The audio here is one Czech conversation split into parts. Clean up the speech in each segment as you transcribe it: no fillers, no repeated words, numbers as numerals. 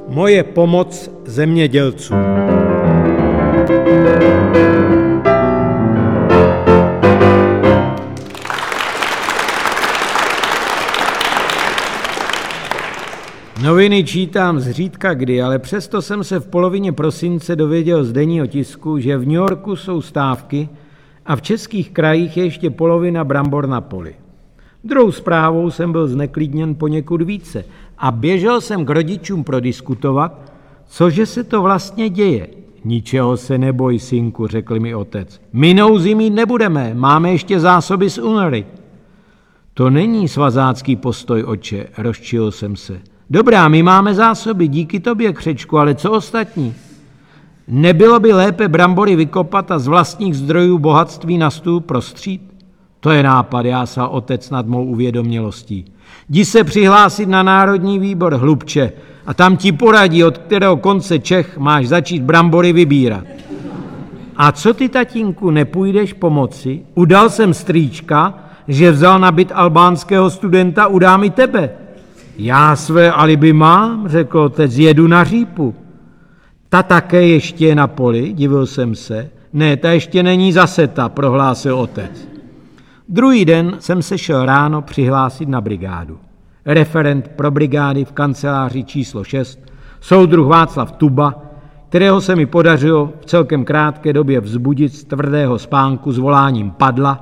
Moje pomoc zemědělcům. Noviny čítám zřídka kdy, ale přesto jsem se v polovině prosince dověděl z denního tisku, že v New Yorku jsou stávky a v českých krajích je ještě polovina brambor na poli. Druhou zprávou jsem byl zneklidněn poněkud více a běžel jsem k rodičům prodiskutovat, cože se to vlastně děje. Ničeho se neboj, synku, řekl mi otec. My nouzi mít nebudeme, máme ještě zásoby z únory. To není svazácký postoj, oče, rozčil jsem se. Dobrá, my máme zásoby, díky tobě, křečku, ale co ostatní? Nebylo by lépe brambory vykopat a z vlastních zdrojů bohatství na stůl prostřít? To je nápad, jásal otec nad mou uvědomělostí. Jdi se přihlásit na Národní výbor, hlubče, a tam ti poradí, od kterého konce Čech máš začít brambory vybírat. A co ty, tatínku, nepůjdeš pomoci? Udal jsem strýčka, že vzal na byt albánského studenta, udám i tebe. Já své alibi mám, řekl otec, jedu na řípu. Ta také ještě je na poli, divil jsem se. Ne, ta ještě není zaseta, prohlásil otec. Druhý den jsem se šel ráno přihlásit na brigádu. Referent pro brigády v kanceláři číslo 6, soudruh Václav Tuba, kterého se mi podařilo v celkem krátké době vzbudit z tvrdého spánku s voláním padla,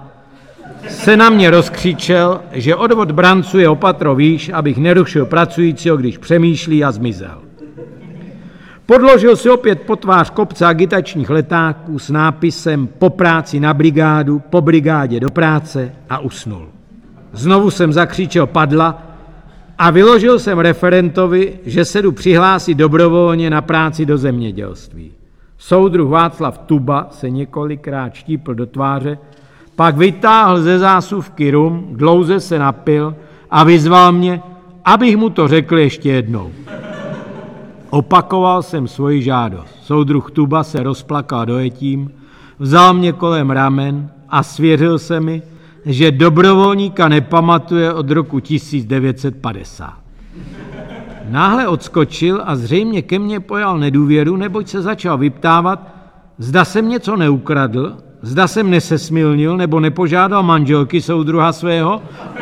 se na mě rozkřičel, že odvod branců je opatro výš, abych nerušil pracujícího, když přemýšlí, a zmizel. Podložil si opět po tvář kopce agitačních letáků s nápisem po práci na brigádu, po brigádě do práce a usnul. Znovu jsem zakřičel padla a vyložil jsem referentovi, že se jdu přihlásit dobrovolně na práci do zemědělství. Soudruh Václav Tuba se několikrát štípl do tváře, pak vytáhl ze zásuvky rum, dlouze se napil a vyzval mě, abych mu to řekl ještě jednou. Opakoval jsem svoji žádost. Soudruh Tuba se rozplakal dojetím, vzal mě kolem ramen a svěřil se mi, že dobrovolníka nepamatuje od roku 1950. Náhle odskočil a zřejmě ke mně pojal nedůvěru, neboť se začal vyptávat, zda jsem něco neukradl, zda jsem nesesmilnil nebo nepožádal manželky soudruha svého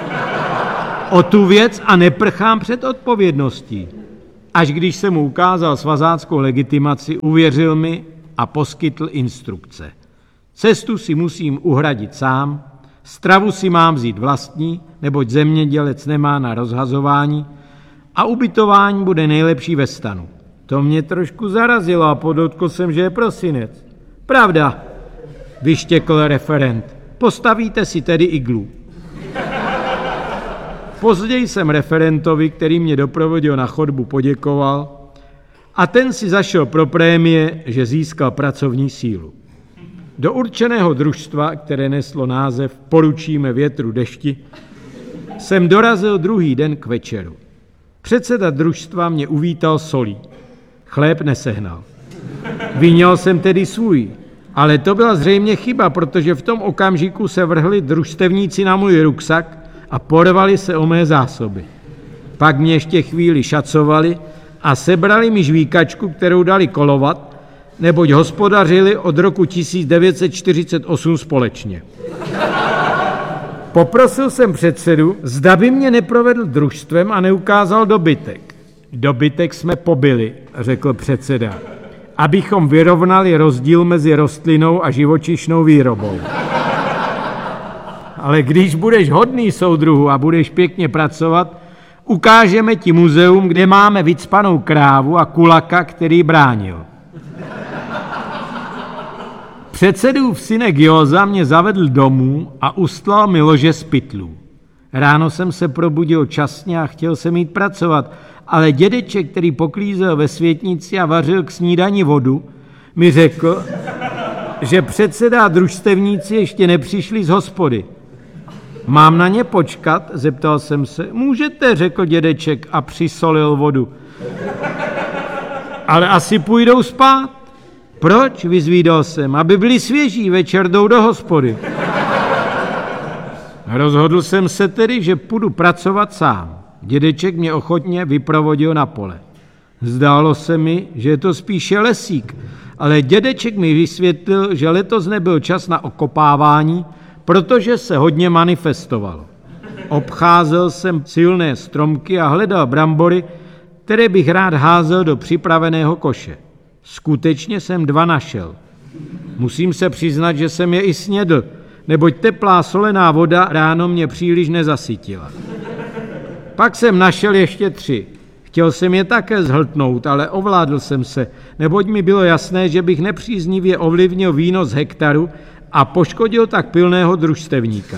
o tu věc a neprchám před odpovědností. Až když jsem mu ukázal svazáckou legitimaci, uvěřil mi a poskytl instrukce. Cestu si musím uhradit sám, stravu si mám vzít vlastní, neboť zemědělec nemá na rozhazování a ubytování bude nejlepší ve stanu. To mě trošku zarazilo a podotkl jsem, že je prosinec. Pravda, vyštěkl referent. Postavíte si tedy iglu. Později jsem referentovi, který mě doprovodil na chodbu, poděkoval a ten si zašel pro prémie, že získal pracovní sílu. Do určeného družstva, které neslo název Poručíme větru dešti, jsem dorazil druhý den k večeru. Předseda družstva mě uvítal solí. Chléb nesehnal. Vyněl jsem tedy svůj, ale to byla zřejmě chyba, protože v tom okamžiku se vrhli družstevníci na můj ruksak a porvali se o mé zásoby. Pak mě ještě chvíli šacovali a sebrali mi žvíkačku, kterou dali kolovat, neboť hospodařili od roku 1948 společně. Poprosil jsem předsedu, zda by mě neprovedl družstvem a neukázal dobytek. Dobytek jsme pobili, řekl předseda, abychom vyrovnali rozdíl mezi rostlinnou a živočišnou výrobou. Ale když budeš hodný, soudruhu, a budeš pěkně pracovat, ukážeme ti muzeum, kde máme vycpanou krávu a kulaka, který bránil. Předsedův synek Józa mě zavedl domů a ustlal mi lože z pytlů. Ráno jsem se probudil časně a chtěl jsem jít pracovat, ale dědeček, který poklízel ve světnici a vařil k snídani vodu, mi řekl, že předseda a družstevníci ještě nepřišli z hospody. Mám na ně počkat? Zeptal jsem se. Můžete, řekl dědeček a přisolil vodu. Ale asi půjdou spát. Proč? Vyzvídal jsem. Aby byli svěží, večer jdou do hospody. Rozhodl jsem se tedy, že půjdu pracovat sám. Dědeček mě ochotně vyprovodil na pole. Zdálo se mi, že je to spíše lesík, ale dědeček mi vysvětlil, že letos nebyl čas na okopávání, protože se hodně manifestovalo. Obcházel jsem silné stromky a hledal brambory, které bych rád házel do připraveného koše. Skutečně jsem 2 našel. Musím se přiznat, že jsem je i snědl, neboť teplá solená voda ráno mě příliš nezasytila. Pak jsem našel ještě 3. Chtěl jsem je také zhltnout, ale ovládl jsem se, neboť mi bylo jasné, že bych nepříznivě ovlivnil výnos hektaru a poškodil tak pilného družstevníka.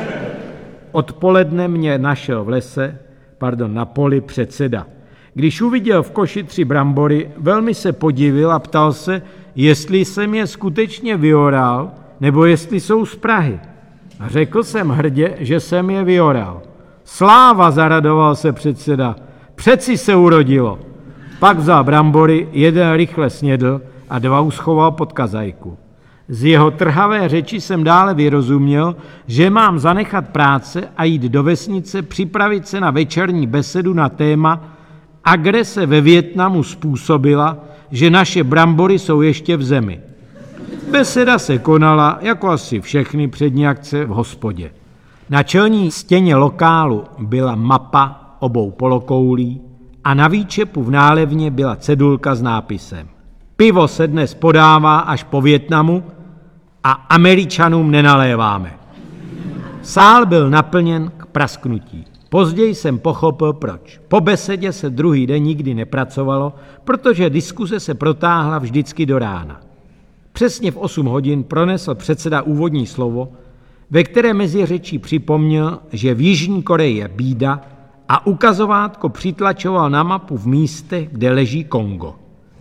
Odpoledne mě našel na poli předseda. Když uviděl v koši 3 brambory, velmi se podivil a ptal se, jestli jsem je skutečně vyoral, nebo jestli jsou z Prahy. A řekl jsem hrdě, že jsem je vyoral. Sláva, zaradoval se předseda, přeci se urodilo. Pak vzal brambory, 1 rychle snědl a 2 uschoval pod kazajku. Z jeho trhavé řeči jsem dále vyrozuměl, že mám zanechat práce a jít do vesnice připravit se na večerní besedu na téma agrese ve Vietnamu způsobila, že naše brambory jsou ještě v zemi. Beseda se konala, jako asi všechny přední akce, v hospodě. Na čelní stěně lokálu byla mapa obou polokoulí a na výčepu v nálevně byla cedulka s nápisem: Pivo se dnes podává až po Vietnamu a Američanům nenaléváme. Sál byl naplněn k prasknutí. Později jsem pochopil, proč. Po besedě se druhý den nikdy nepracovalo, protože diskuze se protáhla vždycky do rána. Přesně v 8 hodin pronesl předseda úvodní slovo, ve které mezi řečí připomněl, že v Jižní Koreji je bída a ukazovátko přitlačoval na mapu v místech, kde leží Kongo.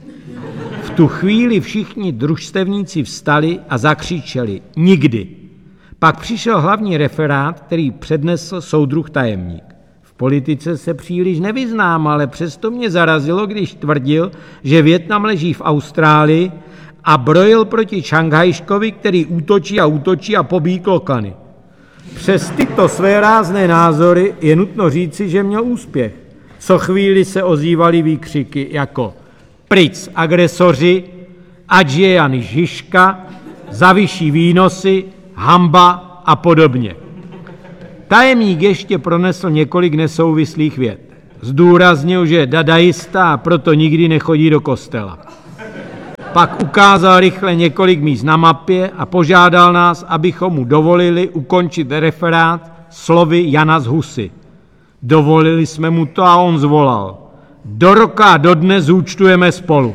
V tu chvíli všichni družstevníci vstali a zakřičeli nikdy. Pak přišel hlavní referát, který přednesl soudruh tajemník. V politice se příliš nevyznám, ale přesto mě zarazilo, když tvrdil, že Vietnam leží v Austrálii a brojil proti Šanghajškovi, který útočí a pobíjí klokany. Přes tyto své rázné názory je nutno říci, že měl úspěch. Co chvíli se ozývaly výkřiky jako pryč agresoři, ať je Jan Žižka, za vyšší výnosy, hamba a podobně. Tajemník ještě pronesl několik nesouvislých vět. Zdůraznil, že je dadaista a proto nikdy nechodí do kostela. Pak ukázal rychle několik míst na mapě a požádal nás, abychom mu dovolili ukončit referát slovy Jana z Husy. Dovolili jsme mu to a on zvolal: do roka a do dne zúčtujeme spolu.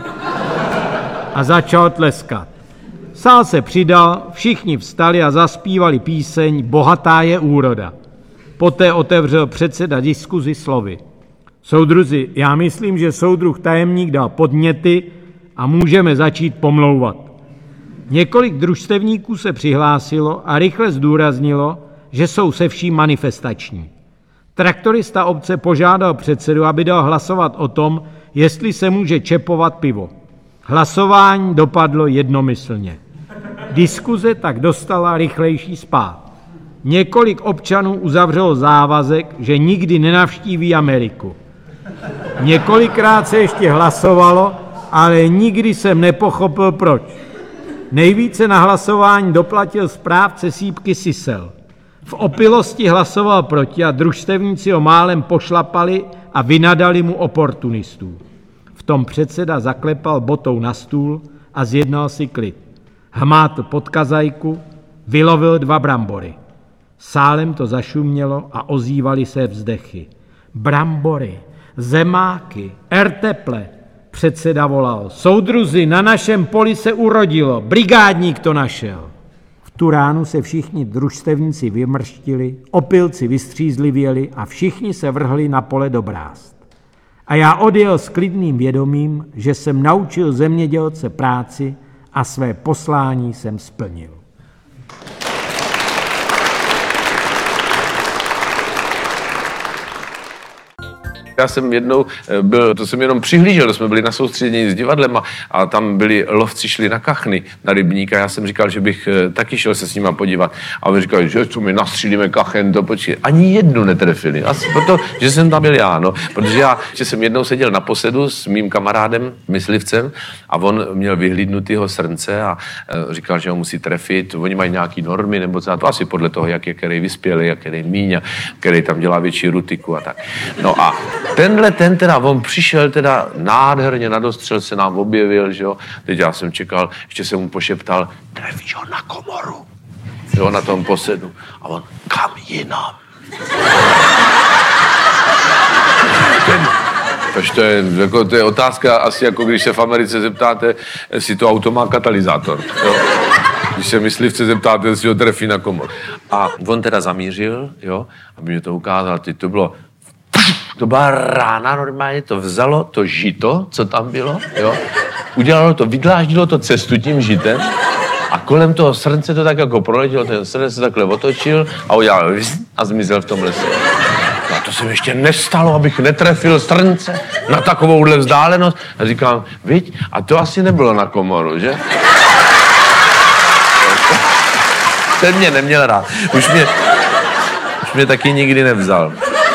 A začal tleskat. Sál se přidal, všichni vstali a zaspívali píseň Bohatá je úroda. Poté otevřel předseda diskuzi slovy: soudruzi, já myslím, že soudruh tajemník dal podněty a můžeme začít pomlouvat. Několik družstevníků se přihlásilo a rychle zdůraznilo, že jsou se vším manifestační. Traktorista obce požádal předsedu, aby dal hlasovat o tom, jestli se může čepovat pivo. Hlasování dopadlo jednomyslně. Diskuze tak dostala rychlejší spád. Několik občanů uzavřelo závazek, že nikdy nenavštíví Ameriku. Několikrát se ještě hlasovalo, ale nikdy jsem nepochopil proč. Nejvíce na hlasování doplatil správce sýpky Sisel. V opilosti hlasoval proti a družstevníci ho málem pošlapali a vynadali mu oportunistů. V tom předseda zaklepal botou na stůl a zjednal si klid. Hmátl pod kazajku, vylovil 2 brambory. Sálem to zašumělo a ozývaly se vzdechy. Brambory, zemáky, erteple. Předseda volal: soudruzi, na našem poli se urodilo, brigádník to našel. V tu ránu se všichni družstevníci vymrštili, opilci vystřízlivěli a všichni se vrhli na pole do brázd. A já odjel s klidným vědomím, že jsem naučil zemědělce práci a své poslání jsem splnil. Já jsem jednou byl, to jsem jenom přihlížel, jsme byli na soustředění s divadlem a tam byli lovci, šli na kachny, na rybník a já jsem říkal, že bych taky šel se s nima podívat. A oni říkali, že co my nastřílíme kachen, to počkej. Ani jednu netrefili. Asi proto, že jsem tam byl já, no. Protože já že jsem jednou seděl na posedu s mým kamarádem, myslivcem, a on měl vyhlídnutýho srnce a říkal, že ho musí trefit. Oni mají nějaký normy, nebo co, to asi podle toho, jak je který vyspělý, jak který míň, který tam dělá větší rutiku a tak. No a ten teda, on přišel teda nádherně na dostřel, se nám objevil, že jo. Teď já jsem čekal, ještě jsem mu pošeptal, trefíš ho na komoru. Jo, na tom posedu. A on, kam jinam? Takže to je otázka asi jako když se v Americe zeptáte, jestli to auto má katalyzátor. Jo? Když se myslivce zeptáte, jestli ho trefí na komor. A on teda zamířil, jo, aby mě to ukázal. Teď to byla rána normálně, to vzalo to žito, co tam bylo, jo, udělalo to, vydláždilo to cestu tím žitem a kolem toho srnce to tak jako proletělo, ten srnec se takhle otočil a udělal a zmizel v tom lese. No to se mi ještě nestalo, abych netrefil srnce na takovouhle vzdálenost. A říkám, viď, a to asi nebylo na komoru, že? Ten mě neměl rád. Už mě taky nikdy nevzal.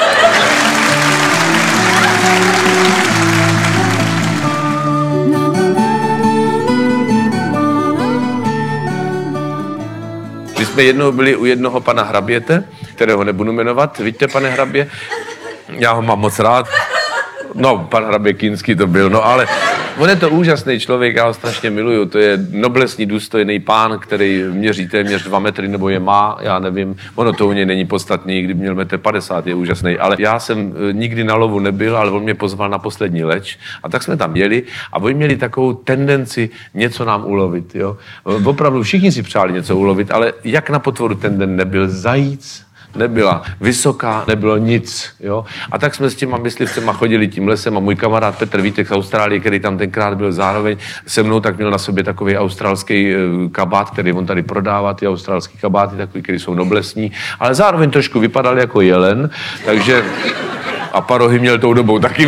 My jsme jednou byli u jednoho pana hraběte, kterého nebudu jmenovat. Víte, pane hrabě? Já ho mám moc rád. No, pan hrabě Kinský to byl, no ale on je to úžasný člověk, já ho strašně miluju. To je noblesní, důstojný pán, který měří téměř 2 metry, nebo je má, já nevím. Ono to u něj není podstatný, kdyby měl 1,50 m, je úžasný. Ale já jsem nikdy na lovu nebyl, ale on mě pozval na poslední leč. A tak jsme tam jeli a oni měli takovou tendenci něco nám ulovit, jo. Opravdu všichni si přáli něco ulovit, ale jak na potvoru ten den nebyl zajíc, nebyla vysoká, nebylo nic, jo. A tak jsme s těma myslivcema chodili tím lesem a můj kamarád Petr Vítek z Austrálie, který tam tenkrát byl zároveň se mnou, tak měl na sobě takový australský kabát, který on tady prodává, ty australský kabáty, takový, který jsou noblesní, ale zároveň trošku vypadal jako jelen, takže a parohy měl tou dobou taky.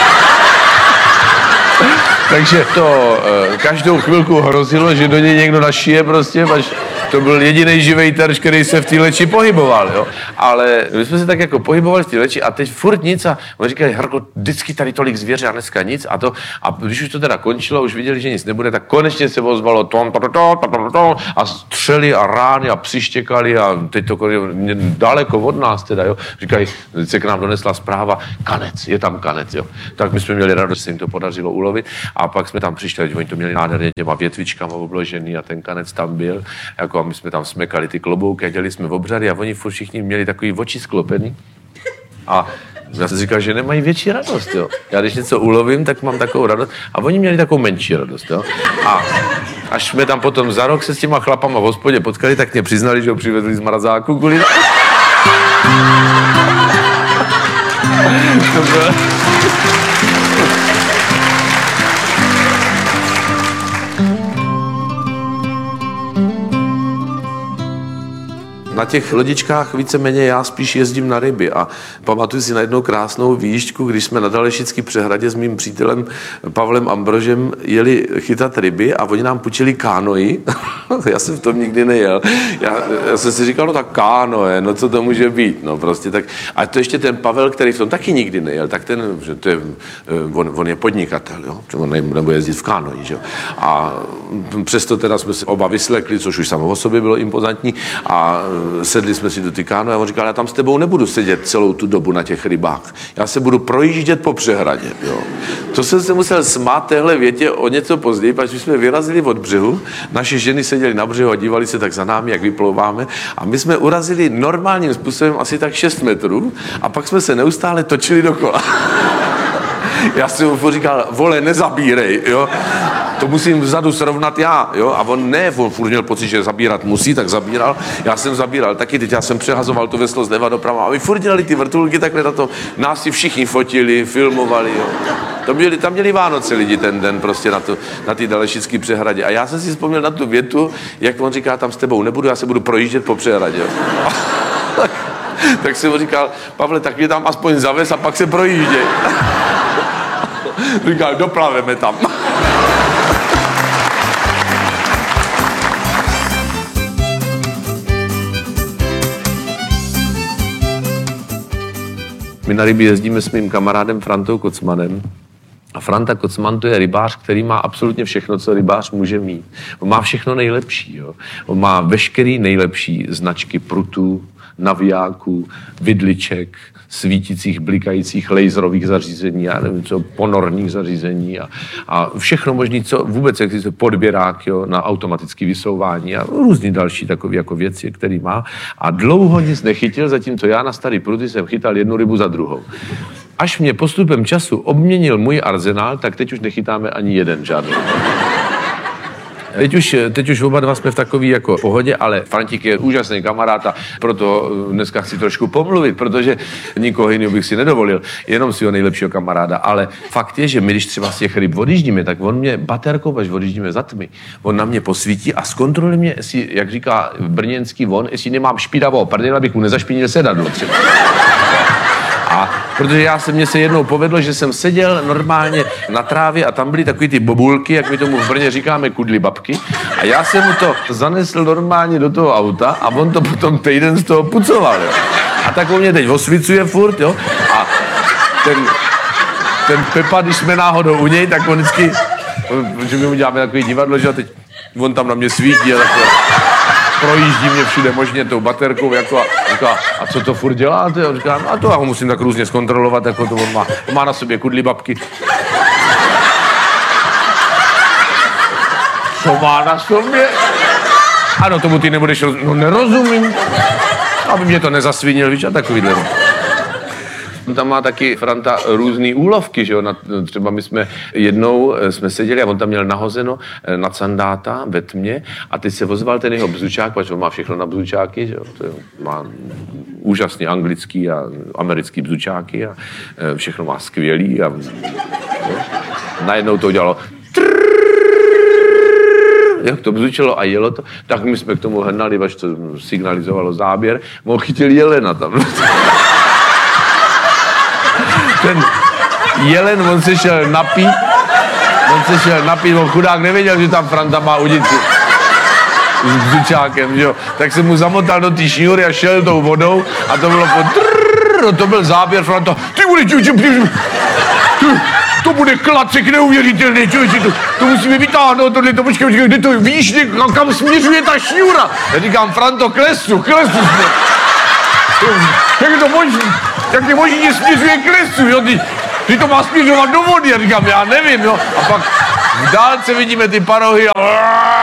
Takže to každou chvilku hrozilo, že do něj někdo našije prostě, až to byl jediný živej terč, který se v té leči pohyboval, jo. Ale my jsme se tak jako pohybovali v té leči a teď furt nic a on říkali, Harko, vždycky tady tolik zvěře a dneska nic a když už to teda končilo, už viděli, že nic nebude, tak konečně se ozvalo a střely a rány a psi štěkali a teď to daleko od nás teda, jo. Říkají, teď se k nám donesla zpráva, kanec, je tam kanec, jo. Tak my jsme měli radost, že se jim to podařilo ulovit a pak jsme tam přišli, oni to měli nádherně těma větvičkama obložený a ten kanec tam byl, jako a my jsme tam smekali ty klobouky a dělali jsme obřady a oni furt všichni měli takový oči sklopený. A já jsem říkal, že nemají větší radost, jo. Já když něco ulovím, tak mám takovou radost. A oni měli takovou menší radost, jo. A až jsme tam potom za rok se s těma chlapama v hospodě potkali, tak mě přiznali, že ho přivezli z mrazáku kvůli... Na těch lodičkách víceméně já spíš jezdím na ryby a pamatuju si na jednou krásnou výjížďku, když jsme na Dalešický přehradě s mým přítelem Pavlem Ambrožem jeli chytat ryby a oni nám půjčili kánoji. Já jsem v tom nikdy nejel. Já jsem si říkal, no tak kánoe, no co to může být, no prostě tak. A to ještě ten Pavel, který v tom taky nikdy nejel, tak ten, že to je, on je podnikatel, jo, on nebude jezdit v kánoji, že jo. A přesto teda jsme se oba vyslekli, což už samo o sobě bylo impozantní a sedli jsme si do ty kánoe a on říkal, já tam s tebou nebudu sedět celou tu dobu na těch rybách. Já se budu projíždět po přehradě, jo. To jsem se musel smát téhle větě o něco později, protože jsme vyrazili od břehu, naše ženy seděly na břehu a dívali se tak za námi, jak vyplouváme a my jsme urazili normálním způsobem asi tak 6 metrů a pak jsme se neustále točili dokola. Já jsem mu říkal, vole, nezabírej, jo. To musím vzadu srovnat já, jo. A on furt měl pocit, že zabírat musí, tak zabíral. Já jsem zabíral taky, teď já jsem přehazoval to veslo zleva doprava. A my furt dělali ty vrtulky takhle na to. Nás si všichni fotili, filmovali, jo. Tam měli Vánoce lidi ten den prostě na ty Dalešický přehradě. A já jsem si vzpomněl na tu větu, jak on říká, tam s tebou nebudu, já se budu projíždět po přehradě, jo. Tak jsem mu říkal, Pavle, tak mě tam aspoň zavez a pak se projížděj. Říkal, doplaveme tam. My na ryby jezdíme s mým kamarádem Frantou Kocmanem. A Franta Kocman to je rybář, který má absolutně všechno, co rybář může mít. On má všechno nejlepší. Jo. On má veškerý nejlepší značky prutů, navijáků, vidliček, svítících, blikajících laserových zařízení, já nevím co, ponorních zařízení a všechno možné, co vůbec existuje, podběrák, jo, na automatické vysouvání a různý další takové jako věci, který má. A dlouho nic nechytil, zatímco já na starý pruty jsem chytal jednu rybu za druhou. Až mě postupem času obměnil můj arzenál, tak teď už nechytáme ani jeden žádný. Teď už oba dva jsme v takový jako pohodě, ale Frantík je úžasný kamarád a proto dneska chci trošku pomluvit, protože nikoho jiného bych si nedovolil, jenom svého nejlepšího kamaráda. Ale fakt je, že my, když třeba z těch ryb odjíždíme, tak on mě baterkou, až odjíždíme za tmy, on na mě posvítí a zkontroluje mě, jestli, jak říká brněnský von, jestli nemám špinavou prdel, abych mu nezašpinil sedadlo třeba. A protože mně se jednou povedlo, že jsem seděl normálně na trávě a tam byly takový ty bobulky, jak my tomu v Brně říkáme kudly babky. A já jsem mu to zanesl normálně do toho auta a on to potom týden z toho pucoval. Jo. A tak on mě teď osvicuje furt, jo. A ten Pepa, když jsme náhodou u něj, tak on vždycky, že my mu děláme takový divadlo, že teď on tam na mě svítí a takhle projíždí mě všude možně tou baterkou, jako a říká, a co to furt děláte? A říká, no a to já ho musím tak různě zkontrolovat, jako to on má na sobě kudly babky. Co má na sobě? Ano, tomu ty nebudeš rozumět. No nerozumím. Aby mě to nezasvinil, víš, a takovýhle. Tam má taky Franta různý úlovky, že jo, třeba my jsme jednou seděli a on tam měl nahozeno nad sandáta ve tmě a teď se ozval ten jeho bzučák, protože on má všechno na bzučáky, že jo, má úžasný anglický a americký bzučáky a všechno má skvělý a najednou to udělalo jak to bzučilo a jelo to, tak my jsme k tomu hnali, až to signalizovalo záběr, on chytil jelena tam. Ten jelen, on se šel napít, on chudák nevěděl, že tam Franta má udici s bzučákem, že jo. Tak se mu zamotal do té šňůry a šel tou vodou a to bylo to byl záběr Franta, to bude klacek neuvěřitelný, člověče, to musíme vytáhnout, tohle, počkej, kde to víš, kam směřuje ta šňůra? Já říkám, Franto, klesu jsme. Jak to možný? Jak je možný, že směřuje k lesu, jo? Ty to má směřovat do vody, já říkám, já nevím, jo? A pak v dálce vidíme ty parohy a